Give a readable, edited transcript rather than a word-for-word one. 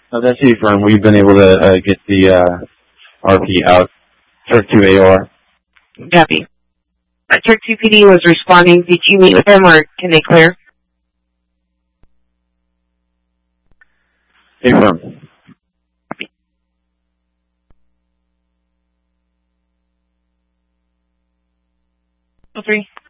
That's the firm. We've been able to get the RP out. Turk 2 AOR. Copy. Turk 2 PD was responding. Did you meet with them or can they clear? Affirm. Copy. Oh, 3.